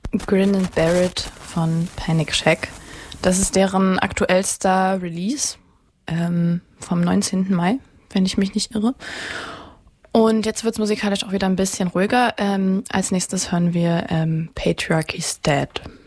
Grin and Bear It von Panic Shack. Das ist deren aktuellster Release vom 19. Mai, wenn ich mich nicht irre. Und jetzt wird's musikalisch auch wieder ein bisschen ruhiger. Als nächstes hören wir Patriarchy's Dead.